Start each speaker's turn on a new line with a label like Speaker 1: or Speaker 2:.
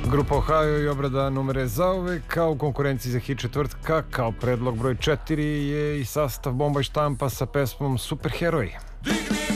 Speaker 1: Grupa Ohio i obrada numere zauvek, kao u konkurenciji za hit četvrtka, kao predlog broj 4 je i sastav Bomba i štampa sa pesmom Superheroj.